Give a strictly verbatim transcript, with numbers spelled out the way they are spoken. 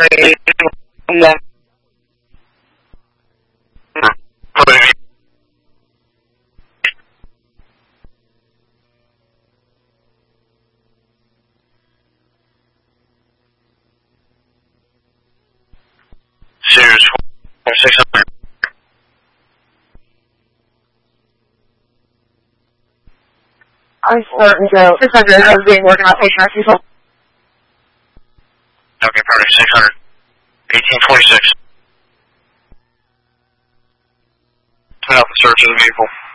Sears six hundred. I'm certain Joe. six hundred, I was being working on patient people. Okay, perfect. six hundred. eighteen twenty-six. Turn out the search of the vehicle.